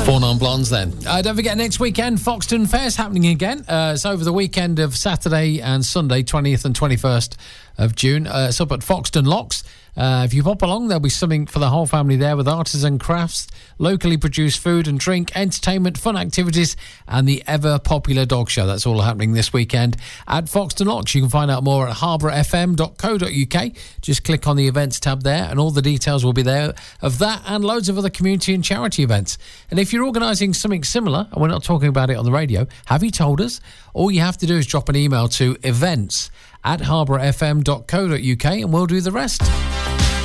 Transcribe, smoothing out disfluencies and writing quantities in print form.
4 non-blondes then. Don't forget, next weekend, Foxton Fair's happening again. It's over the weekend of Saturday and Sunday, 20th and 21st of June. It's up at Foxton Locks. If you pop along, there'll be something for the whole family there with artisan crafts, locally produced food and drink, entertainment, fun activities, and the ever-popular dog show. That's all happening this weekend at Foxton Locks. You can find out more at harbourfm.co.uk. Just click on the events tab there, and all the details will be there of that and loads of other community and charity events. And if you're organising something similar, and we're not talking about it on the radio, have you told us? All you have to do is drop an email to events@harbourfm.co.uk and we'll do the rest.